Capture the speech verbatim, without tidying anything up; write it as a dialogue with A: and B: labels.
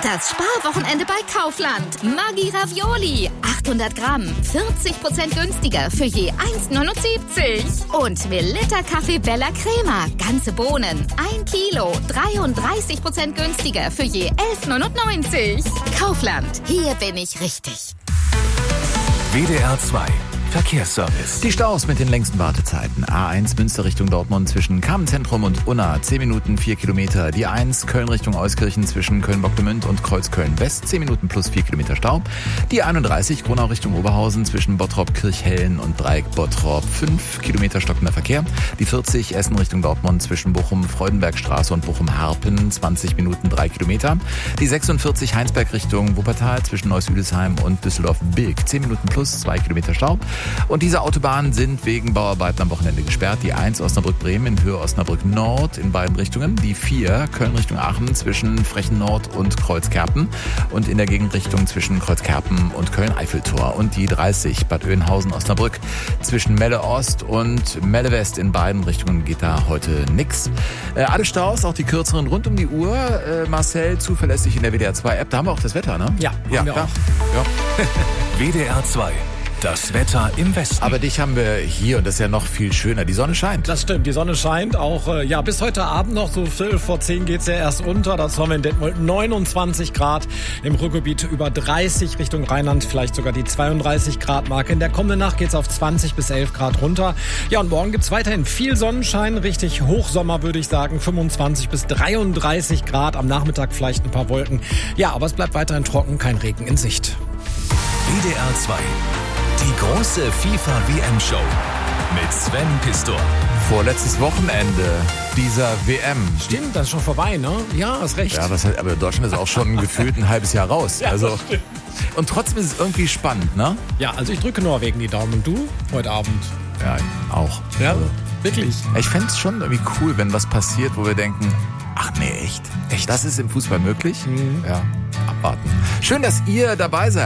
A: Das Sparwochenende bei Kaufland. Maggi Ravioli. achthundert Gramm. vierzig Prozent günstiger für je eins Komma neunundsiebzig. Und Melitta Kaffee Bella Crema. Ganze Bohnen. ein Kilo. dreiunddreißig Prozent günstiger für je elf Komma neunundneunzig. Kaufland. Hier bin ich richtig.
B: W D R zwei Verkehrsservice.
C: Die Staus mit den längsten Wartezeiten. A eins Münster Richtung Dortmund zwischen Kamenz-Zentrum und Unna. zehn Minuten, vier Kilometer. Die eins Köln Richtung Euskirchen zwischen Köln-Bocklemünd und Kreuzköln-West. zehn Minuten plus vier Kilometer Stau. Die einunddreißig Gronau Richtung Oberhausen zwischen Bottrop-Kirchhellen und Dreieck-Bottrop. fünf Kilometer stockender Verkehr. Die vierzig Essen Richtung Dortmund zwischen Bochum-Freudenbergstraße und Bochum-Harpen. zwanzig Minuten, drei Kilometer. Die sechsundvierzig Heinsberg Richtung Wuppertal zwischen Neuss-Hüdesheim und Düsseldorf-Bilk. zehn Minuten plus zwei Kilometer Stau. Und diese Autobahnen sind wegen Bauarbeiten am Wochenende gesperrt. Die eins Osnabrück-Bremen in Höhe Osnabrück-Nord in beiden Richtungen. Die vier Köln Richtung Aachen zwischen Frechen-Nord und Kreuzkerpen. Und in der Gegenrichtung zwischen Kreuzkerpen und Köln-Eiffeltor. Und die dreißig Bad Oeynhausen-Osnabrück zwischen Melle-Ost und Melle-West in beiden Richtungen geht da heute nix. Äh, alle Staus, auch die kürzeren rund um die Uhr. Äh, Marcel, zuverlässig in der W D R zwei App. Da haben wir auch das Wetter, ne?
D: Ja,
C: ja,
D: haben wir
C: ja.
D: auch.
C: Ja.
B: W D R zwei. Das Wetter im Westen.
C: Aber dich haben wir hier und das ist ja noch viel schöner. Die Sonne scheint.
D: Das stimmt, die Sonne scheint auch, äh, ja, bis heute Abend noch, so viertel vor zehn geht's ja erst unter. Das haben wir in Detmold neunundzwanzig Grad, im Ruhrgebiet über dreißig, Richtung Rheinland vielleicht sogar die zweiunddreißig Grad Marke. In der kommenden Nacht geht's auf zwanzig bis elf Grad runter. Ja, und morgen gibt's weiterhin viel Sonnenschein, richtig Hochsommer würde ich sagen, fünfundzwanzig bis dreiunddreißig Grad, am Nachmittag vielleicht ein paar Wolken. Ja, aber es bleibt weiterhin trocken, kein Regen in Sicht.
B: W D R zwei. Die große FIFA-W M-Show mit Sven Pistor.
C: Vorletztes Wochenende dieser W M.
D: Stimmt, das ist schon vorbei, ne? Ja, hast recht.
C: Ja, was, aber Deutschland ist auch schon gefühlt ein halbes Jahr raus.
D: Ja,
C: also,
D: das stimmt.
C: Und trotzdem ist es irgendwie spannend, ne?
D: Ja, also ich drücke Norwegen die Daumen. Und du? Heute Abend.
C: Ja, auch.
D: Ja,
C: also,
D: wirklich.
C: ich fände es schon irgendwie cool, wenn was passiert, wo wir denken, ach nee, echt? Echt? Das ist im Fußball möglich?
D: Mhm.
C: Ja, abwarten. Schön, dass ihr dabei seid.